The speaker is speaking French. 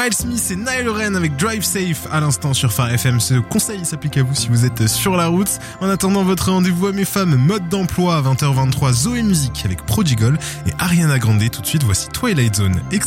Miles Smith et Niall Horan avec Drive Safe à l'instant sur Phare FM. Ce conseil s'applique à vous si vous êtes sur la route. En attendant votre rendez-vous à mes femmes, mode d'emploi à 20h23, Zoé Musique avec Prodigal et Ariana Grande. Tout de suite, voici Twilight Zone.